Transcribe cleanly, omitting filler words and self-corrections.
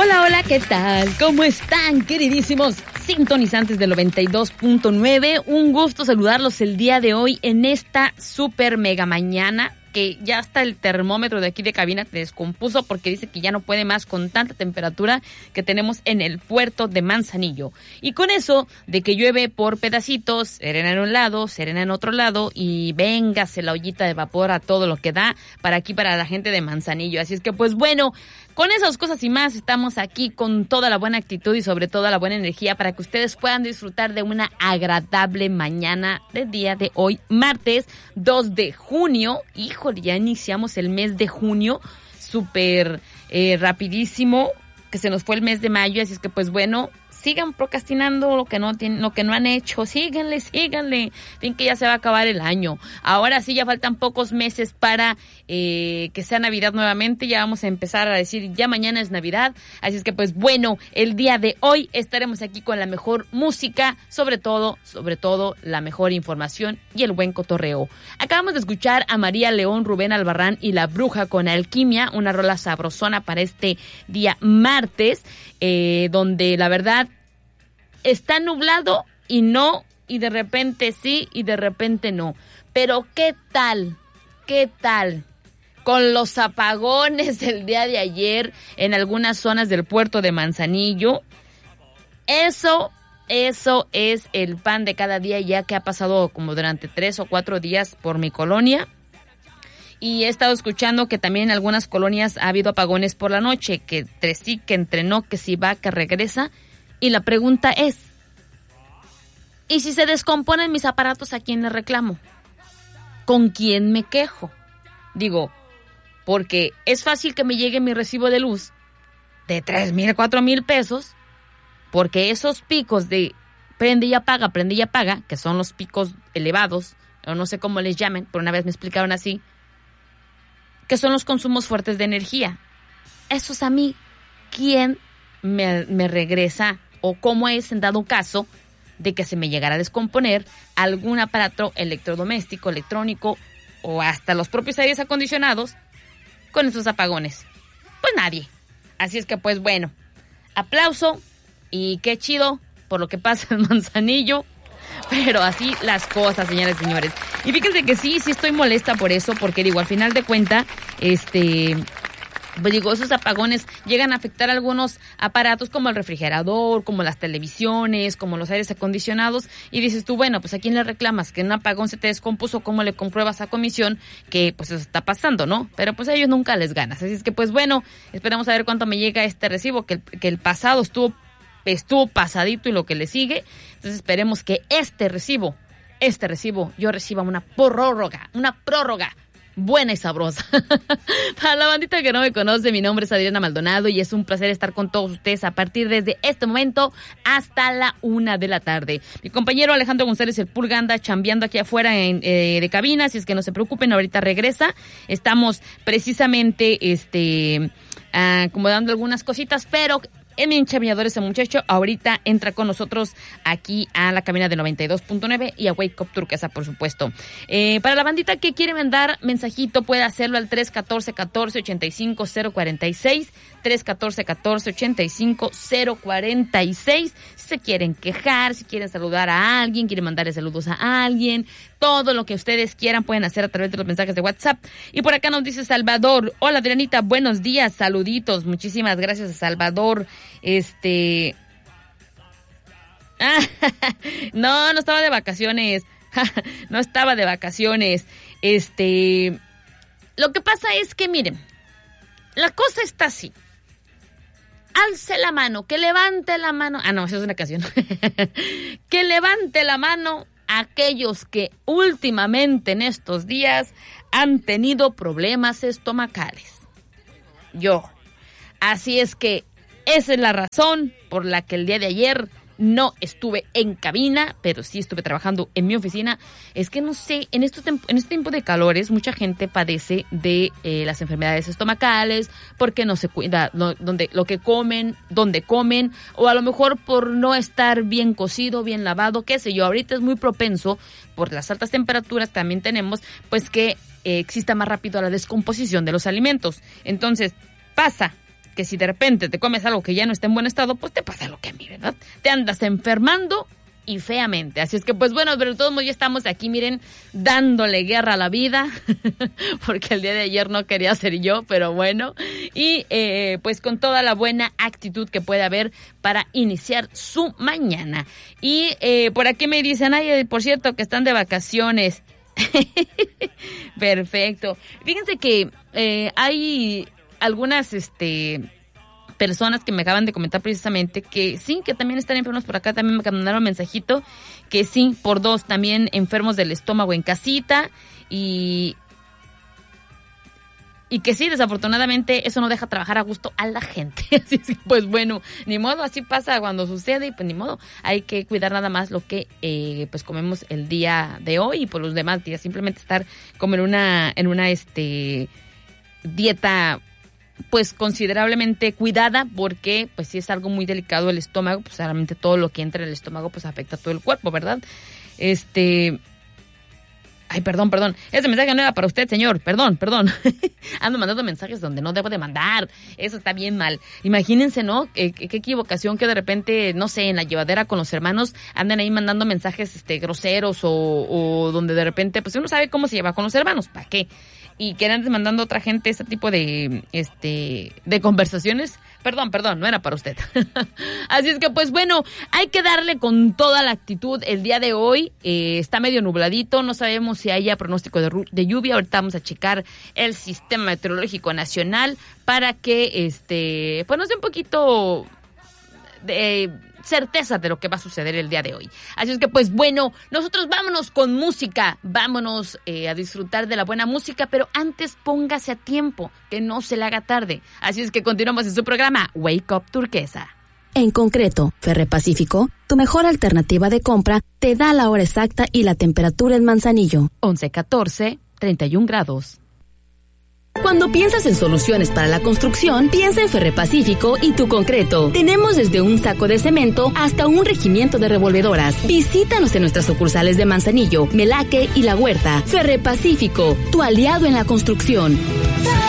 Hola, hola, ¿qué tal? ¿Cómo están, queridísimos sintonizantes del 92.9? Un gusto saludarlos el día de hoy en esta super mega mañana, que ya hasta el termómetro de aquí de cabina se descompuso porque dice que ya no puede más con tanta temperatura que tenemos en el puerto de Manzanillo. Y con eso de que llueve por pedacitos, serena en un lado, serena en otro lado, y véngase la ollita de vapor a todo lo que da para aquí, para la gente de Manzanillo. Así es que pues bueno, con esas cosas y más estamos aquí con toda la buena actitud y sobre todo la buena energía para que ustedes puedan disfrutar de una agradable mañana del día de hoy, martes 2 de junio. Híjole, ya iniciamos el mes de junio, súper rapidísimo, que se nos fue el mes de mayo, así es que pues bueno, sigan procrastinando lo que no tienen, lo que no han hecho, síganle, fin que ya se va a acabar el año. Ahora sí, ya faltan pocos meses para que sea Navidad nuevamente, ya vamos a empezar a decir, ya mañana es Navidad, así es que pues bueno, el día de hoy estaremos aquí con la mejor música, sobre todo, la mejor información y el buen cotorreo. Acabamos de escuchar a María León, Rubén Albarrán y La Bruja con Alquimia, una rola sabrosona para este día martes, donde la verdad está nublado y no, y de repente sí y de repente no. Pero ¿qué tal con los apagones el día de ayer en algunas zonas del puerto de Manzanillo? Eso es el pan de cada día, ya que ha pasado como durante 3 o 4 días por mi colonia. Y he estado escuchando que también en algunas colonias ha habido apagones por la noche, que entre sí, que entre no, que si va, que regresa. Y la pregunta es, ¿y si se descomponen mis aparatos, a quién le reclamo? ¿Con quién me quejo? Digo, porque es fácil que me llegue mi recibo de luz de 3,000, 4,000 pesos, porque esos picos de prende y apaga, que son los picos elevados, o no sé cómo les llamen, pero una vez me explicaron así, que son los consumos fuertes de energía. Esos a mí, ¿quién me regresa? O cómo es en dado caso de que se me llegara a descomponer algún aparato electrodoméstico, electrónico o hasta los propios aires acondicionados con estos apagones. Pues nadie. Así es que pues bueno, aplauso y qué chido por lo que pasa en Manzanillo. Pero así las cosas, señores y señores. Y fíjense que sí estoy molesta por eso, porque digo, al final de cuentas, pues digo, esos apagones llegan a afectar algunos aparatos como el refrigerador, como las televisiones, como los aires acondicionados, y dices tú, bueno, pues ¿a quién le reclamas? Que un apagón se te descompuso, ¿cómo le compruebas a comisión que pues eso está pasando, no? Pero pues a ellos nunca les ganas, así es que pues bueno, esperamos a ver cuánto me llega este recibo, que el pasado estuvo pasadito y lo que le sigue, entonces esperemos que este recibo yo reciba una prórroga buena y sabrosa. Para la bandita que no me conoce, mi nombre es Adriana Maldonado y es un placer estar con todos ustedes a partir desde este momento hasta la 1 de la tarde. Mi compañero Alejandro González el Pulga anda chambeando aquí afuera de cabina, así es que no se preocupen, ahorita regresa. Estamos precisamente acomodando algunas cositas, pero el bien chambeador ese muchacho ahorita entra con nosotros aquí a la cabina de 92.9 y a Wake Up Turquesa, por supuesto. Para la bandita que quiere mandar mensajito, puede hacerlo al 314-14-85-046, 314-14-85-046. Si se quieren quejar, si quieren saludar a alguien, quieren mandarle saludos a alguien, todo lo que ustedes quieran pueden hacer a través de los mensajes de WhatsApp. Y por acá nos dice Salvador, hola Adrianita, buenos días, saluditos, muchísimas gracias a Salvador. No estaba de vacaciones. No estaba de vacaciones. Lo que pasa es que, miren, la cosa está así. Alce la mano, que levante la mano. Ah, no, esa es una canción. Que levante la mano aquellos que últimamente en estos días han tenido problemas estomacales. Yo. Así es que esa es la razón por la que el día de ayer no estuve en cabina, pero sí estuve trabajando en mi oficina. Es que no sé, en este tiempo de calores, mucha gente padece de las enfermedades estomacales, porque no se cuida lo que comen, donde comen, o a lo mejor por no estar bien cocido, bien lavado, qué sé yo. Ahorita es muy propenso, por las altas temperaturas también tenemos, pues que exista más rápido la descomposición de los alimentos. Entonces, pasa que si de repente te comes algo que ya no está en buen estado, pues te pasa lo que a mí, ¿verdad? Te andas enfermando y feamente. Así es que, pues bueno, pero todos ya estamos aquí, miren, dándole guerra a la vida, porque el día de ayer no quería ser yo, pero bueno, y pues con toda la buena actitud que puede haber para iniciar su mañana. Y por aquí me dicen, ay, por cierto, que están de vacaciones. Perfecto. Fíjense que hay algunas, personas que me acaban de comentar precisamente que sí, que también están enfermos por acá, también me mandaron un mensajito que sí, por 2, también enfermos del estómago en casita y que sí, desafortunadamente eso no deja trabajar a gusto a la gente. Así es, pues bueno, ni modo, así pasa cuando sucede y pues ni modo, hay que cuidar nada más lo que pues comemos el día de hoy y por los demás días, simplemente estar como en una dieta pues considerablemente cuidada, porque pues si es algo muy delicado el estómago, pues realmente todo lo que entra en el estómago pues afecta a todo el cuerpo, ¿verdad? Ay, perdón, ese mensaje no era para usted, señor, perdón. Ando mandando mensajes donde no debo de mandar, eso está bien mal. Imagínense, ¿no? Qué equivocación que de repente, no sé, en la llevadera con los hermanos anden ahí mandando mensajes groseros o donde de repente, pues uno sabe cómo se lleva con los hermanos, ¿para qué? Y que andes mandando a otra gente ese tipo de conversaciones. Perdón, no era para usted. Así es que, pues bueno, hay que darle con toda la actitud el día de hoy. Está medio nubladito, no sabemos si haya pronóstico de lluvia. Ahorita vamos a checar el Sistema Meteorológico Nacional para que, pues nos dé un poquito de certeza de lo que va a suceder el día de hoy. Así es que, pues bueno, nosotros vámonos con música, vámonos a disfrutar de la buena música, pero antes póngase a tiempo, que no se le haga tarde. Así es que continuamos en su programa Wake Up Turquesa. En concreto, Ferre Pacífico, tu mejor alternativa de compra, te da la hora exacta y la temperatura en Manzanillo. 11:14, 31 grados. Cuando piensas en soluciones para la construcción, piensa en Ferre Pacífico y tu concreto. Tenemos desde un saco de cemento hasta un regimiento de revolvedoras. Visítanos en nuestras sucursales de Manzanillo, Melaque y La Huerta. Ferre Pacífico, tu aliado en la construcción.